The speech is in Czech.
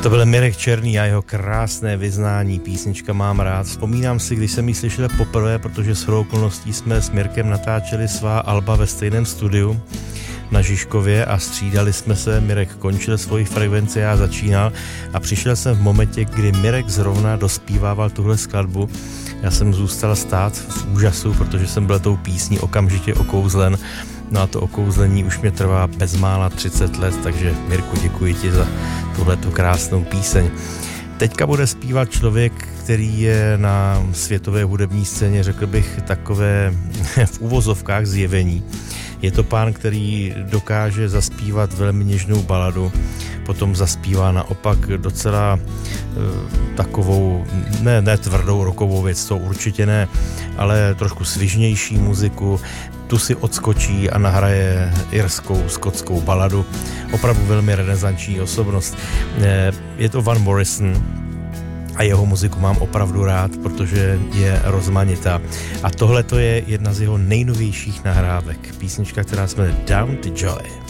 To byl Mirek Černý a jeho krásné vyznání. Písnička Mám rád. Vzpomínám si, když jsem ji slyšel poprvé, protože shodou okolností jsme s Mirkem natáčeli svá alba ve stejném studiu na Žižkově a střídali jsme se. Mirek končil svoji frekvenci, já začínal a přišel jsem v momentě, kdy Mirek zrovna dospívával tuhle skladbu. Já jsem zůstal stát v úžasu, protože jsem byl tou písní okamžitě okouzlen. No a to okouzlení už mě trvá bezmála 30 let, takže Mirku, děkuji ti za tuhletu krásnou píseň. Teďka bude zpívat člověk, který je na světové hudební scéně, řekl bych, takové v uvozovkách zjevení. Je to pán, který dokáže zaspívat velmi něžnou baladu, potom zaspívá naopak docela takovou, ne tvrdou rockovou věc, to určitě ne, ale trošku svižnější muziku, tu si odskočí a nahraje irskou, skotskou baladu. Opravdu velmi renesanční osobnost. Je to Van Morrison a jeho muziku mám opravdu rád, protože je rozmanitá. A tohle to je jedna z jeho nejnovějších nahrávek. Písnička, která se jmenuje Down to Joy.